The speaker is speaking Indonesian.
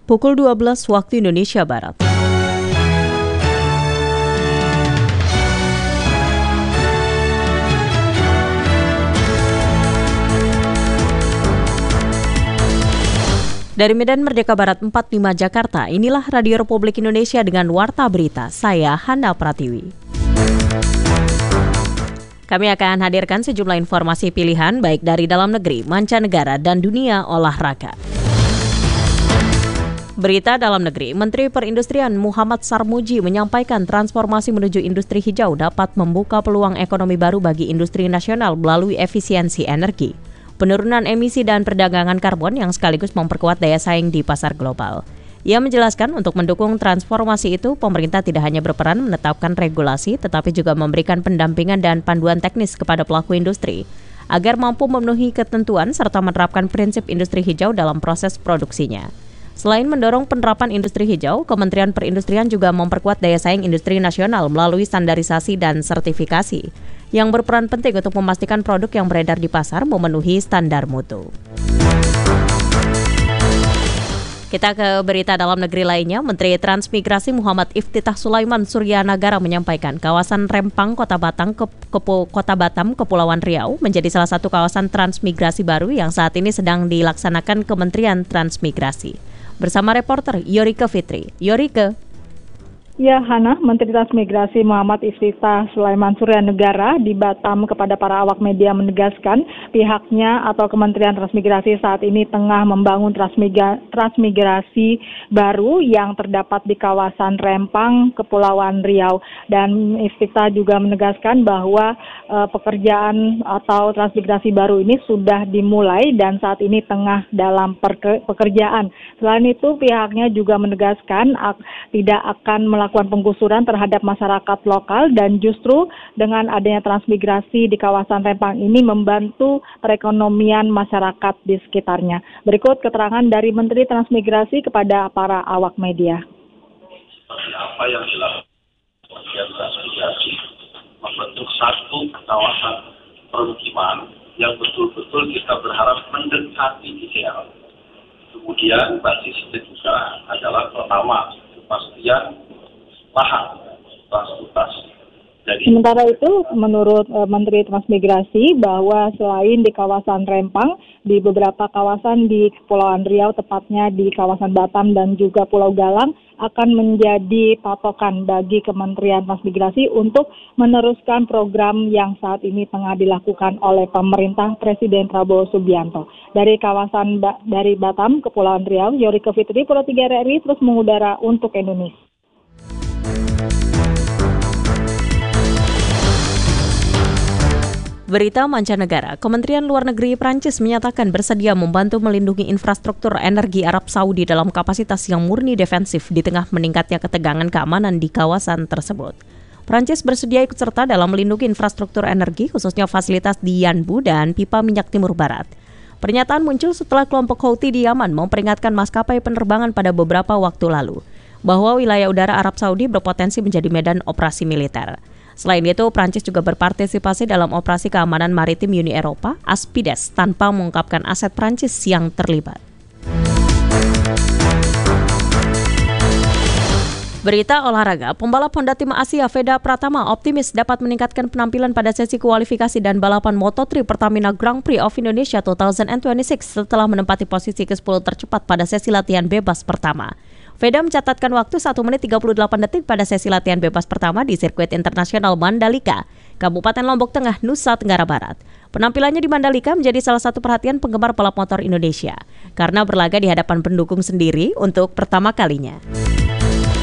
pukul 12 waktu Indonesia Barat. Dari Medan Merdeka Barat 45 Jakarta, inilah Radio Republik Indonesia dengan Warta Berita. Saya Hana Pratiwi. Kami akan hadirkan sejumlah informasi pilihan baik dari dalam negeri, mancanegara, dan dunia olahraga. Berita dalam negeri, Menteri Perindustrian Muhammad Sarmuji menyampaikan transformasi menuju industri hijau dapat membuka peluang ekonomi baru bagi industri nasional melalui efisiensi energi, penurunan emisi dan perdagangan karbon yang sekaligus memperkuat daya saing di pasar global. Ia menjelaskan untuk mendukung transformasi itu, pemerintah tidak hanya berperan menetapkan regulasi, tetapi juga memberikan pendampingan dan panduan teknis kepada pelaku industri, agar mampu memenuhi ketentuan serta menerapkan prinsip industri hijau dalam proses produksinya. Selain mendorong penerapan industri hijau, Kementerian Perindustrian juga memperkuat daya saing industri nasional melalui standarisasi dan sertifikasi, yang berperan penting untuk memastikan produk yang beredar di pasar memenuhi standar mutu. Kita ke berita dalam negeri lainnya. Menteri Transmigrasi Muhammad Iftitah Sulaiman Suryanagara menyampaikan kawasan Rempang, Kota Batam, Kepulauan Riau menjadi salah satu kawasan transmigrasi baru yang saat ini sedang dilaksanakan Kementerian Transmigrasi. Bersama reporter Yorike Fitri. Yorike. Ya, Hana, Menteri Transmigrasi Muhammad Iftitah Sulaiman Suryanagara di Batam kepada para awak media menegaskan pihaknya atau Kementerian Transmigrasi saat ini tengah membangun transmigrasi baru yang terdapat di kawasan Rempang, Kepulauan Riau. Dan Iftitah juga menegaskan bahwa pekerjaan atau transmigrasi baru ini sudah dimulai dan saat ini tengah dalam pekerjaan. Selain itu, pihaknya juga menegaskan tidak akan melakukan penggusuran terhadap masyarakat lokal dan justru dengan adanya transmigrasi di kawasan Rempang ini membantu perekonomian masyarakat di sekitarnya. Berikut keterangan dari Menteri Transmigrasi kepada para awak media. Apa yang dilakukan Kementerian Transmigrasi membentuk satu kawasan permukiman yang betul-betul kita berharap mendekati ideal. Kemudian basisnya juga adalah pertama kepastian lahan transportasi. Sementara itu, menurut Menteri Transmigrasi bahwa selain di kawasan Rempang, di beberapa kawasan di Kepulauan Riau, tepatnya di kawasan Batam dan juga Pulau Galang, akan menjadi patokan bagi Kementerian Transmigrasi untuk meneruskan program yang saat ini tengah dilakukan oleh pemerintah Presiden Prabowo Subianto. Dari kawasan dari Batam, Kepulauan Riau, Yorike Fitri, Pro 3 RRI terus mengudara untuk Indonesia. Berita mancanegara, Kementerian Luar Negeri Prancis menyatakan bersedia membantu melindungi infrastruktur energi Arab Saudi dalam kapasitas yang murni defensif di tengah meningkatnya ketegangan keamanan di kawasan tersebut. Prancis bersedia ikut serta dalam melindungi infrastruktur energi, khususnya fasilitas di Yanbu dan pipa minyak Timur Barat. Pernyataan muncul setelah kelompok Houthi di Yaman memperingatkan maskapai penerbangan pada beberapa waktu lalu bahwa wilayah udara Arab Saudi berpotensi menjadi medan operasi militer. Selain itu, Prancis juga berpartisipasi dalam operasi keamanan maritim Uni Eropa, ASPIDES, tanpa mengungkapkan aset Prancis yang terlibat. Berita olahraga, pembalap Honda Tim Asia Veda Pratama optimis dapat meningkatkan penampilan pada sesi kualifikasi dan balapan Moto3 Pertamina Grand Prix of Indonesia 2026 setelah menempati posisi ke-10 tercepat pada sesi latihan bebas pertama. Veda mencatatkan waktu 1 menit 38 detik pada sesi latihan bebas pertama di sirkuit internasional Mandalika, Kabupaten Lombok Tengah, Nusa Tenggara Barat. Penampilannya di Mandalika menjadi salah satu perhatian penggemar balap motor Indonesia, karena berlaga di hadapan pendukung sendiri untuk pertama kalinya.